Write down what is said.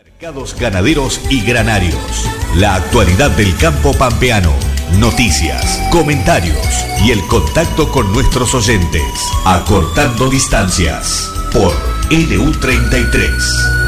Mercados ganaderos y granarios. La actualidad del campo pampeano. Noticias, comentarios y el contacto con nuestros oyentes. Acortando distancias por LU33.